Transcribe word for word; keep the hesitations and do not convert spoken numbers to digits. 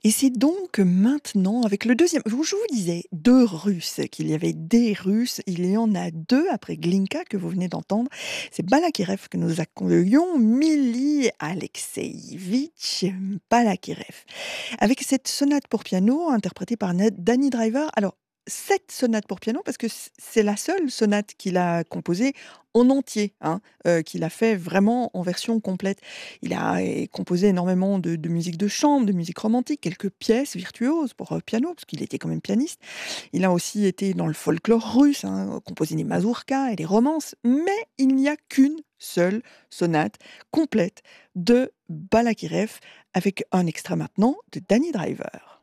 Et c'est donc maintenant avec le deuxième je vous je vous disais deux Russes, qu'il y avait des Russes, il y en a deux après Glinka que vous venez d'entendre. C'est Balakirev que nous accueillons, Mili Alexeïevitch Balakirev. Avec cette sonate pour piano interprétée par Na Danny Driver. Alors, cette sonate pour piano parce que c c'est la seule sonate qu'il a composée en entier, hein, heu, qu'il a fait vraiment en version complète. Il a é composé énormément de de musique de chambre, de musique romantique, quelques pièces virtuoses pour, heu, piano, parce qu'il était quand même pianiste. Il a aussi été dans le folklore russe, hein, composé des mazurkas et des romances, mais il n'y a qu'une seule sonate complète de Balakirev avec un extrait maintenant de Danny Driver.